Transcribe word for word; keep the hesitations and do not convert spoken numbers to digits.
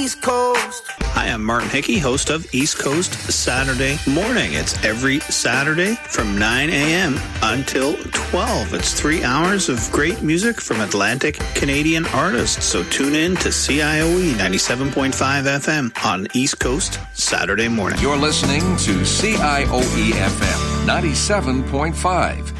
East Coast. Hi, I'm Martin Hickey, host of East Coast Saturday Morning. It's every Saturday from nine a.m. until twelve. It's three hours of great music from Atlantic Canadian artists. So tune in to C I O E ninety-seven point five F M on East Coast Saturday Morning. You're listening to C I O E F M ninety-seven point five.